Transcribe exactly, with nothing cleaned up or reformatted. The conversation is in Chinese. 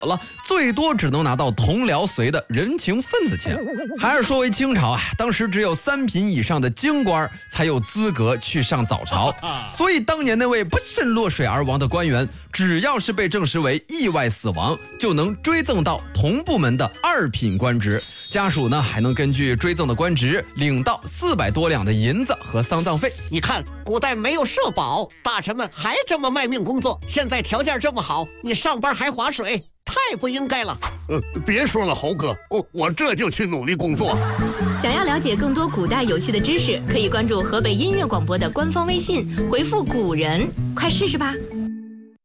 了，最多只能拿到同僚随的人情份子钱。还是说回清朝啊，当时只有三品以上的京官才有资格去上早朝，所以当年那位不慎落水而亡的官员，只要是被证实为意外死亡，就能追赠到同部门的二品官职，家属呢还能根据追赠的官职领到四百多两的银子和丧葬费。 你看，古代没有社保，大臣们还这么卖命工作，现在条件这么好，你上班还划水，太不应该了。 呃，别说了，猴哥，我我这就去努力工作。 想要了解更多古代有趣的知识，可以关注河北音乐广播的官方微信，回复古人，快试试吧。